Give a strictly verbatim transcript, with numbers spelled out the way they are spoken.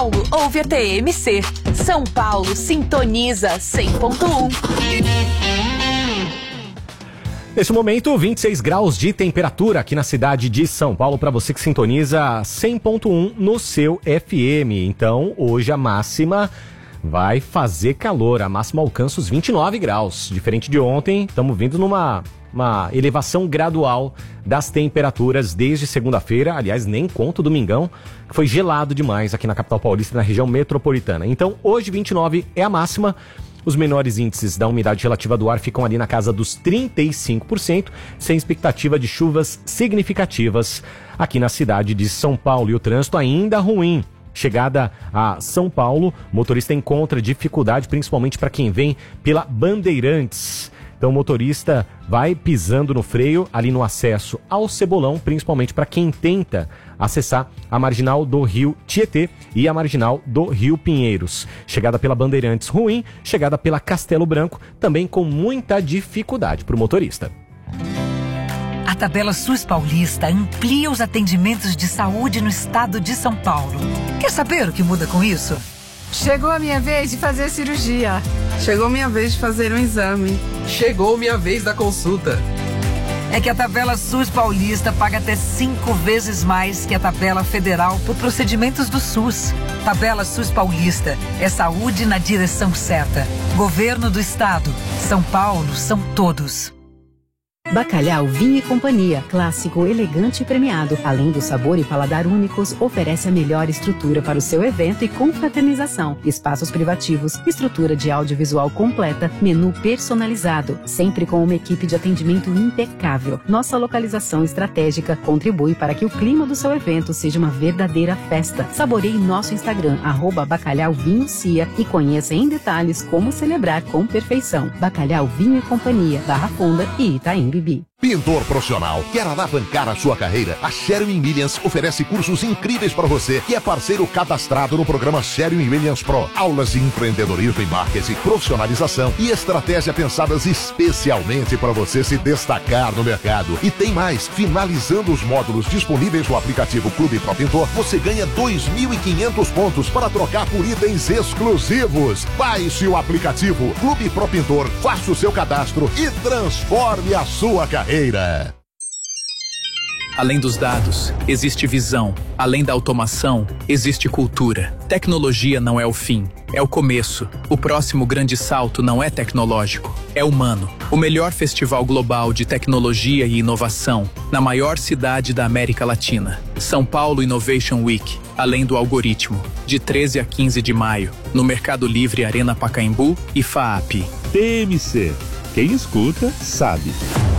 Paulo, ouve a T M C. São Paulo sintoniza cem ponto um. Nesse momento, vinte e seis graus de temperatura aqui na cidade de São Paulo, para você que sintoniza cem ponto um no seu F M. Então, hoje a máxima vai fazer calor, a máxima alcança os vinte e nove graus. Diferente de ontem, estamos vindo numa uma elevação gradual das temperaturas desde segunda-feira. Aliás, nem conto domingão, que foi gelado demais aqui na capital paulista e na região metropolitana. Então, hoje vinte e nove é a máxima. Os menores índices da umidade relativa do ar ficam ali na casa dos trinta e cinco por cento, sem expectativa de chuvas significativas aqui na cidade de São Paulo. E o trânsito ainda ruim. Chegada a São Paulo, o motorista encontra dificuldade, principalmente para quem vem pela Bandeirantes. Então o motorista vai pisando no freio ali no acesso ao Cebolão, principalmente para quem tenta acessar a marginal do Rio Tietê e a marginal do Rio Pinheiros. Chegada pela Bandeirantes ruim, chegada pela Castelo Branco também com muita dificuldade para o motorista. A tabela SUS Paulista amplia os atendimentos de saúde no estado de São Paulo. Quer saber o que muda com isso? Chegou a minha vez de fazer a cirurgia. Chegou a minha vez de fazer um exame. Chegou minha vez da consulta. É que a tabela SUS Paulista paga até cinco vezes mais que a tabela federal por procedimentos do SUS. Tabela SUS Paulista é saúde na direção certa. Governo do Estado. São Paulo são todos. Bacalhau Vinho e Companhia, clássico, elegante e premiado. Além do sabor e paladar únicos, oferece a melhor estrutura para o seu evento e confraternização. Espaços privativos, estrutura de audiovisual completa, menu personalizado, sempre com uma equipe de atendimento impecável. Nossa localização estratégica contribui para que o clima do seu evento seja uma verdadeira festa. Saboreie nosso Instagram, arroba Bacalhau Vinho Cia, e conheça em detalhes como celebrar com perfeição. Bacalhau Vinho e Companhia, Barra Funda e Itaim. Pintor profissional, quer alavancar a sua carreira? A Sherwin Williams oferece cursos incríveis para você, que é parceiro cadastrado no programa Sherwin Williams Pro. Aulas de empreendedorismo e marketing, profissionalização e estratégia pensadas especialmente para você se destacar no mercado. E tem mais, finalizando os módulos disponíveis no aplicativo Clube Pro Pintor, você ganha dois mil e quinhentos pontos para trocar por itens exclusivos. Baixe o aplicativo Clube Pro Pintor, faça o seu cadastro e transforme a sua carreira. Além dos dados, existe visão. Além da automação, existe cultura. Tecnologia não é o fim, é o começo. O próximo grande salto não é tecnológico, é humano. O melhor festival global de tecnologia e inovação, na maior cidade da América Latina. São Paulo Innovation Week, além do algoritmo, de treze a quinze de maio, no Mercado Livre Arena Pacaembu e FAAP. T M C. Quem escuta, sabe.